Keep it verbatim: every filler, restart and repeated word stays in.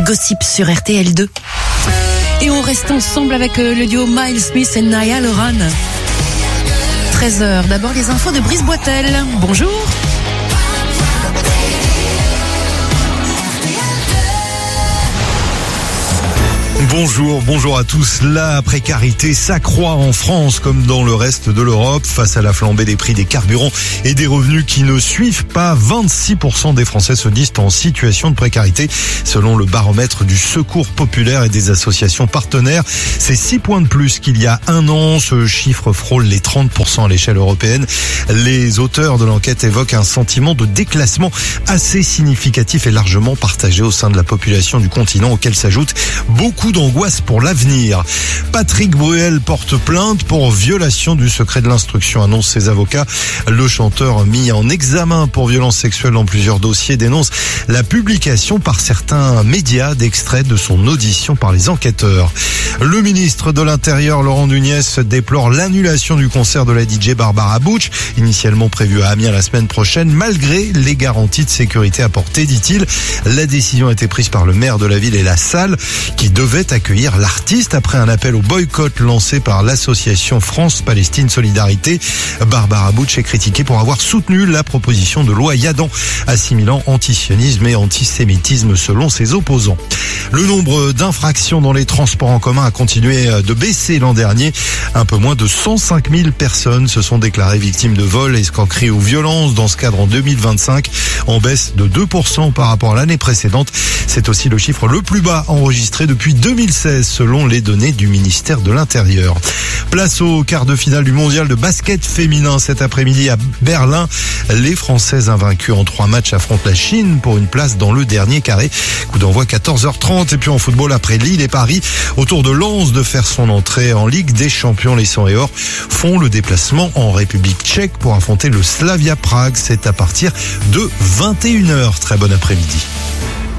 Gossip sur R T L deux. Et on reste ensemble avec le duo Miles Smith et Niall Horan. treize heures. D'abord les infos de Brice Boitel. Bonjour. Bonjour, bonjour à tous. La précarité s'accroît en France comme dans le reste de l'Europe face à la flambée des prix des carburants et des revenus qui ne suivent pas. vingt-six pour cent des Français se disent en situation de précarité selon le baromètre du Secours populaire et des associations partenaires. C'est six points de plus qu'il y a un an. Ce chiffre frôle les trente pour cent à l'échelle européenne. Les auteurs de l'enquête évoquent un sentiment de déclassement assez significatif et largement partagé au sein de la population du continent, auquel s'ajoute beaucoup d'angoisse pour l'avenir. Patrick Bruel porte plainte pour violation du secret de l'instruction, annoncent ses avocats. Le chanteur, mis en examen pour violence sexuelle dans plusieurs dossiers, dénonce la publication par certains médias d'extraits de son audition par les enquêteurs. Le ministre de l'Intérieur, Laurent Nunez, déplore l'annulation du concert de la D J Barbara Butch, initialement prévu à Amiens la semaine prochaine, malgré les garanties de sécurité apportées, dit-il. La décision a été prise par le maire de la ville et la salle qui devait accueillir l'artiste après un appel au boycott lancé par l'association France-Palestine Solidarité. Barbara Butch est critiquée pour avoir soutenu la proposition de loi Yadan, assimilant antisionisme et antisémitisme selon ses opposants. Le nombre d'infractions dans les transports en commun a continué de baisser l'an dernier. Un peu moins de cent cinq mille personnes se sont déclarées victimes de vols, escroqueries ou violences dans ce cadre en deux mille vingt-cinq, en baisse de deux pour cent par rapport à l'année précédente. C'est aussi le chiffre le plus bas enregistré depuis deux mille seize selon les données du ministère de l'Intérieur. Place au quart de finale du mondial de basket féminin cet après-midi à Berlin. Les Françaises invaincues en trois matchs affrontent la Chine pour une place dans le dernier carré. Coup d'envoi quatorze heures trente. Et puis en football, après Lille et Paris, autour de Lens de faire son entrée en Ligue des Champions, les Sang et Or font le déplacement en République tchèque pour affronter le Slavia Prague. C'est à partir de vingt et une heures. Très bon après-midi.